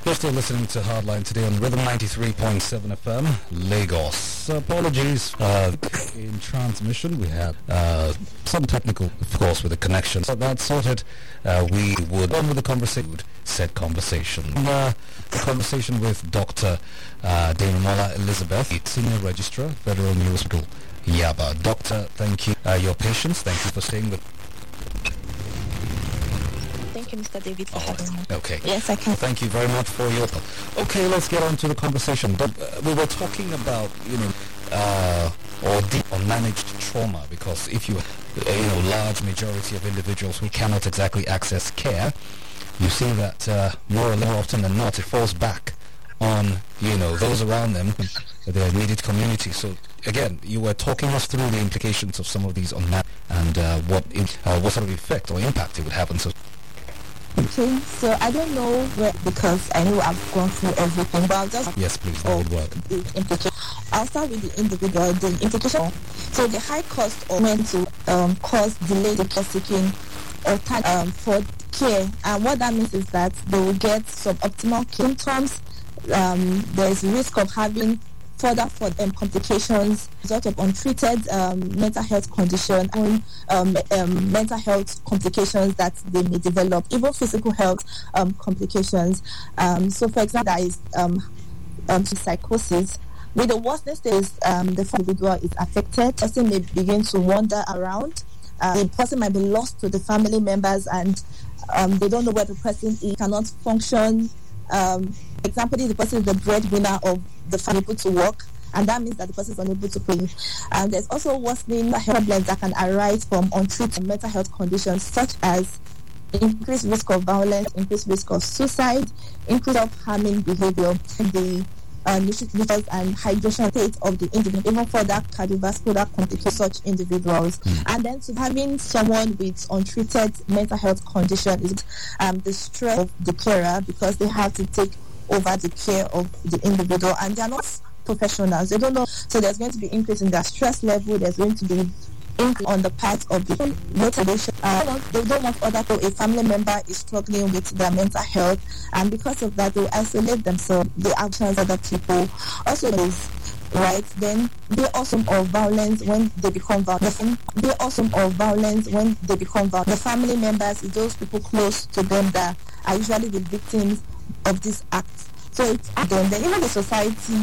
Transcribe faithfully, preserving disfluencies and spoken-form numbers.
You're still listening to Hardline today on Rhythm ninety-three point seven F M, Lagos. Apologies uh, in transmission. We had uh, some technical, of course, with the connection. So that's sorted. Uh, we would on with the conversation, said conversation. Uh, the conversation with Doctor Uh, Damola Elizabeth, Senior Registrar, Federal New Hospital, Yaba. Doctor, thank you. Uh, your patience, thank you for staying with. Thank you, Mister David, for having me. Okay. Yes, I can. Thank you very much for your... Okay, let's get on to the conversation. But, uh, we were talking about, you know, uh, or deep or managed trauma, because if you, uh, you know, large majority of individuals who cannot exactly access care, you see that uh, more or more often than not, it falls back on, you know, those around them, their immediate community. So, again, you were talking us through the implications of some of these on that and uh, what, in, uh, what sort of effect or impact it would have on so. Okay, so I don't know where, because I know I've gone through everything, but I'll just... Yes, please, that would work. The implication. I'll start with the individual, the implication. So the high cost of men to um, cause delayed care seeking or time um, for care, and what that means is that they will get suboptimal symptoms. Um, there's risk of having further for um, complications, result of untreated um, mental health condition, and um, um, mental health complications that they may develop, even physical health um, complications. Um, so, for example, there is um, um, psychosis. With the worstness stage, um, the individual is affected. The person may begin to wander around. Uh, the person might be lost to the family members, and um, they don't know where the person is, cannot function. Um, for example, the person is the breadwinner of the family, able to work, and that means that the person is unable to pay. And there's also worsening problems that can arise from untreated mental health conditions, such as increased risk of violence, increased risk of suicide, increased of harming behavior, the uh, nutrition and hydration state of the individual, even further cardiovascular complications such individuals. Mm. And then to having someone with untreated mental health condition is um, the stress of the carer, because they have to take over the care of the individual, and they are not professionals. They don't know. So there's going to be increase in their stress level. There's going to be increase on the part of the motivation. Uh, they don't want other people. A family member is struggling with their mental health, and because of that, they isolate themselves. The actions of other people also is right. Then they also of violence when they become violent. They also of violence when they become violent. The family members, those people close to them that are usually the victims of this act. So it's then, then even the society